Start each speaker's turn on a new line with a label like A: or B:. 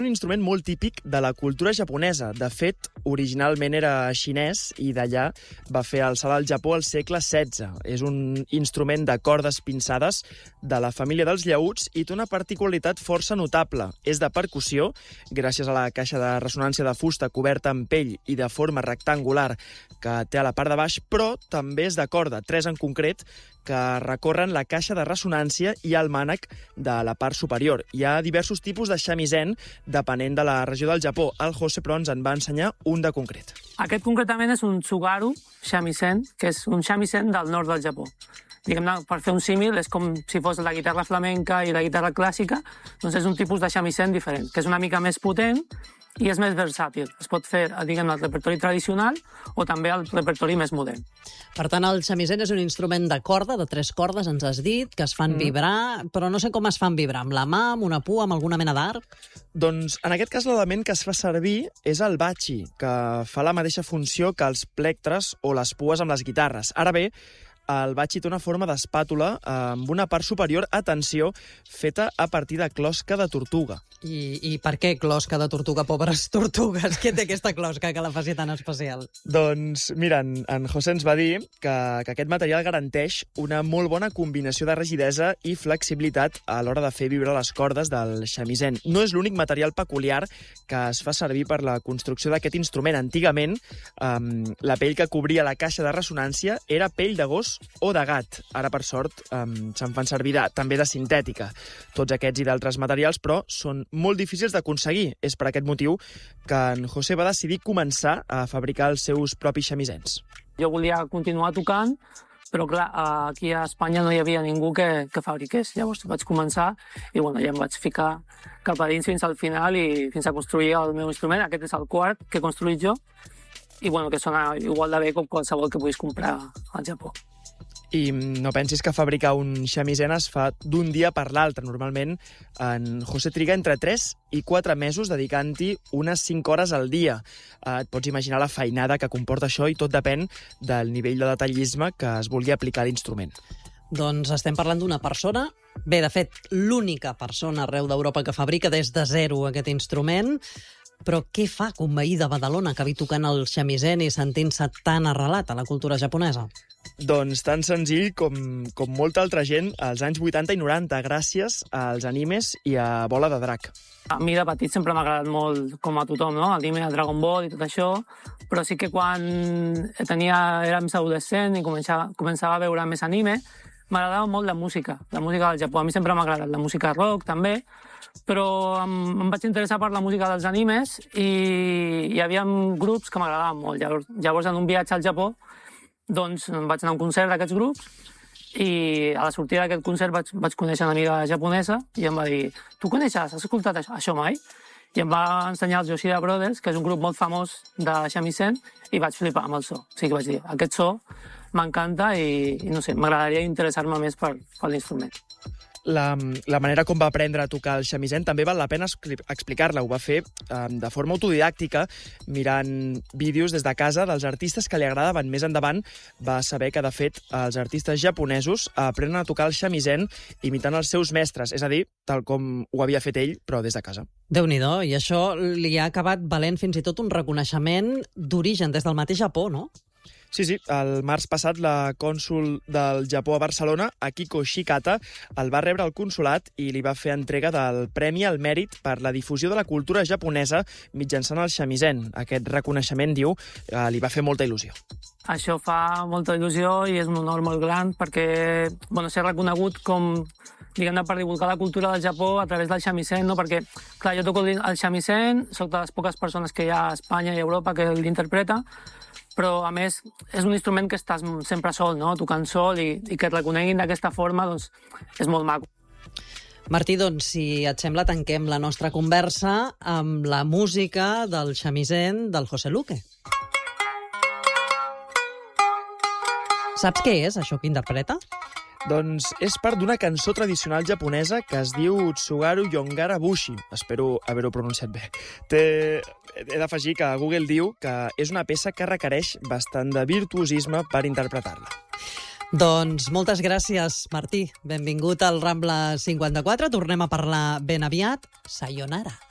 A: Un instrument molt típic de la cultura japonesa. De fet, originalment era xinès i d'allà va fer el salt al Japó al segle XVI. És un instrument de cordes pinçades de la família dels llaüts i té una particularitat força notable. És de percussió, gràcies a la caixa de ressonància de fusta coberta amb pell i de forma rectangular que té a la part de baix, però també és de corda, 3 en concret, que recorren la caixa de ressonància i el mànec de la part superior. Hi ha diversos tipus de shamisen, depenent de la regió del Japó. El José, però, ens en va ensenyar un de concret.
B: Aquest concretament és un tsugaru shamisen, que és un shamisen del nord del Japó. Diguem-ne, per fer un símil, és com si fos la guitarra flamenca i la guitarra clàssica, doncs és un tipus de shamisen diferent, que és una mica més potent i és més versàtil. Es pot fer, diguem-ne, el repertori tradicional o també el repertori més modern.
C: Per tant, el shamisen és un instrument de corda, de 3 cordes, ens has dit, que es fan vibrar, però no sé com es fan vibrar, amb la mà, amb una pua, amb alguna mena d'arc?
A: Doncs, en aquest cas, l'element que es fa servir és el bachi, que fa la mateixa funció que els plectres o les pues amb les guitarres. Ara bé, el bachi té una forma d'espàtula amb una part superior, atenció, feta a partir de closca de tortuga.
C: I per què closca de tortuga, pobres tortugues? Què té aquesta closca que la faci tan especial?
A: Doncs, mira, en José ens va dir que aquest material garanteix una molt bona combinació de rigidesa i flexibilitat a l'hora de fer vibrar les cordes del shamisen. No és l'únic material peculiar que es fa servir per la construcció d'aquest instrument. Antigament, la pell que cobria la caixa de ressonància era pell de gos o de gat. Ara, per sort, se'n fan servir també de sintètica. Tots aquests i d'altres materials, però, són molt difícils d'aconseguir. És per aquest motiu que en José va decidir començar a fabricar els seus propis samisens.
B: Jo volia continuar tocant, però clar, aquí a Espanya no hi havia ningú que fabriqués. Llavors vaig començar i bueno, ja em vaig ficar cap a dins fins al final i fins a construir el meu instrument. Aquest és el quart que he construït jo i bueno, que sona igual de bé com qualsevol que puguis comprar al Japó.
A: I no pensis que fabricar un shamisen es fa d'un dia per l'altre. Normalment, en José triga entre 3 i 4 mesos dedicant-hi unes 5 hores al dia. Et pots imaginar la feinada que comporta això i tot depèn del nivell de detallisme que es vulgui aplicar a l'instrument.
C: Doncs estem parlant d'una persona, bé, de fet, l'única persona arreu d'Europa que fabrica des de zero aquest instrument. Però què fa que un veí de Badalona acabi tocant el shamisen i sentint-se tan arrelat a la cultura japonesa?
A: Doncs tan senzill com molta altra gent als anys 80 i 90, gràcies als animes i a Bola de Drac.
B: A mi de petit sempre m'ha agradat molt, com a tothom, no? L'anime, el Dragon Ball i tot això, però sí que quan era més adolescent i començava a veure més anime, m'agradava molt la música del Japó. A mi sempre m'ha agradat la música rock, també, però em vaig interessar per la música dels animes i hi havia grups que m'agradaven molt. Llavors, en un viatge al Japó, doncs vaig anar a un concert d'aquests grups i a la sortida d'aquest concert vaig conèixer una amiga japonesa i em va dir: tu coneixes, has escoltat això mai? I em va ensenyar els Yoshida Brothers, que és un grup molt famós de shamisen, i vaig flipar amb el so. O sigui que vaig dir, aquest so m'encanta i no sé, m'agradaria interessar-me més per l'instrument.
A: La manera com va aprendre a tocar el shamisen també val la pena explicar-la. Ho va fer de forma autodidàctica, mirant vídeos des de casa dels artistes que li agradaven. Més endavant va saber que, de fet, els artistes japonesos aprenen a tocar el shamisen imitant els seus mestres, és a dir, tal com ho havia fet ell, però des de casa.
C: Déu-n'hi-do, i això li ha acabat valent fins i tot un reconeixement d'origen des del mateix Japó, no?
A: Sí, el març passat la cònsol del Japó a Barcelona, Akiko Shikata, el va rebre al consolat i li va fer entrega del Premi al Mèrit per la difusió de la cultura japonesa mitjançant el shamisen. Aquest reconeixement, diu, li va fer molta il·lusió.
B: Això fa molta il·lusió i és un honor molt gran perquè ser reconegut com, diguem-ne, per divulgar la cultura del Japó a través del shamisen, no? Perquè, clar, jo toco el shamisen, soc de les poques persones que hi ha a Espanya i a Europa que l'interpreta, però, a més, és un instrument que estàs sempre sol, no? Tocant sol i que et reconeguin d'aquesta forma, doncs, és molt maco.
C: Martí, doncs, si et sembla, tanquem la nostra conversa amb la música del shamisen del José Luque. Saps què és, això que interpreta?
A: Doncs és part d'una cançó tradicional japonesa que es diu Tsugaru Yongara Bushi. Espero haver-ho pronunciat bé. He d'afegir que Google diu que és una peça que requereix bastant de virtuosisme per interpretar-la.
C: Doncs moltes gràcies, Martí. Benvingut al Rambla 54. Tornem a parlar ben aviat. Sayonara.